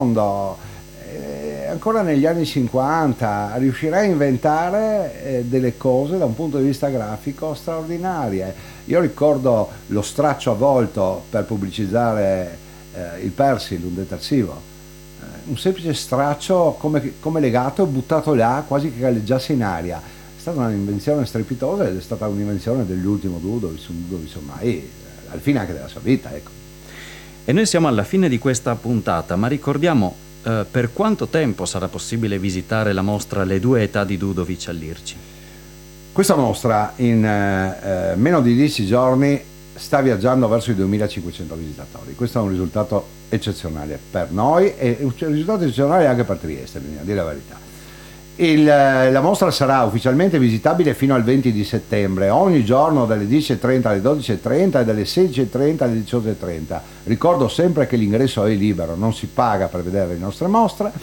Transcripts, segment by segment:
ancora negli anni 50 riuscirà a inventare delle cose da un punto di vista grafico straordinarie. Io ricordo lo straccio avvolto per pubblicizzare il Persil, un detersivo, un semplice straccio come legato e buttato là quasi che galleggiasse in aria. È stata un'invenzione strepitosa ed è stata un'invenzione dell'ultimo Dudovic, un Dudovic ormai al fine anche della sua vita, ecco. E noi siamo alla fine di questa puntata, ma ricordiamo per quanto tempo sarà possibile visitare la mostra Le due età di Dudovic all'IRCI? Questa mostra in meno di 10 giorni sta viaggiando verso i 2500 visitatori. Questo è un risultato eccezionale per noi e un risultato eccezionale anche per Trieste, bisogna dire la verità. La mostra sarà ufficialmente visitabile fino al 20 di settembre, ogni giorno dalle 10.30 alle 12.30 e dalle 16.30 alle 18.30. Ricordo sempre che l'ingresso è libero, non si paga per vedere le nostre mostre.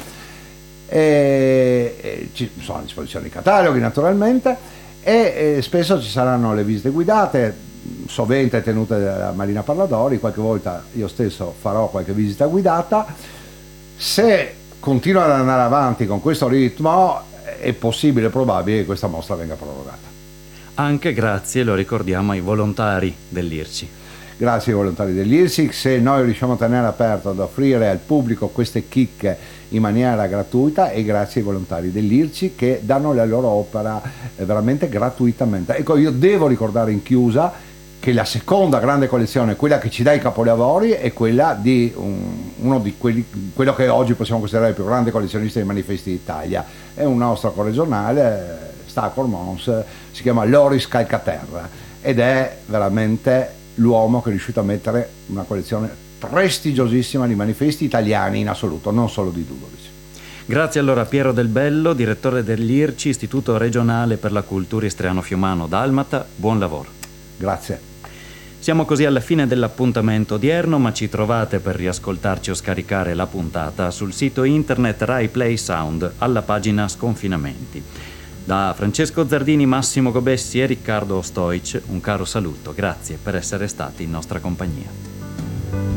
Ci sono a disposizione i cataloghi naturalmente e spesso ci saranno le visite guidate, sovente tenute da Marina Palladori, qualche volta io stesso farò qualche visita guidata. Se continua ad andare avanti con questo ritmo è possibile e probabile che questa mostra venga prorogata. Anche grazie, lo ricordiamo, ai volontari dell'IRCI. Grazie ai volontari dell'IRCI, se noi riusciamo a tenere aperto, ad offrire al pubblico queste chicche in maniera gratuita, e grazie ai volontari dell'IRCI che danno la loro opera veramente gratuitamente. Ecco, io devo ricordare in chiusa che la seconda grande collezione, quella che ci dà i capolavori, è quella di quello che oggi possiamo considerare il più grande collezionista di manifesti d'Italia. È un nostro corregionale, sta a Cormons, si chiama Loris Calcaterra ed è veramente l'uomo che è riuscito a mettere una collezione prestigiosissima di manifesti italiani in assoluto, non solo di Dudovic. Grazie allora a Piero Del Bello, direttore dell'IRCI, Istituto Regionale per la Cultura Istriano-Fiumano-Dalmata. Buon lavoro. Grazie. Siamo così alla fine dell'appuntamento odierno, ma ci trovate per riascoltarci o scaricare la puntata sul sito internet Rai Play Sound alla pagina Sconfinamenti. Da Francesco Zardini, Massimo Gobessi e Riccardo Stoic, un caro saluto. Grazie per essere stati in nostra compagnia.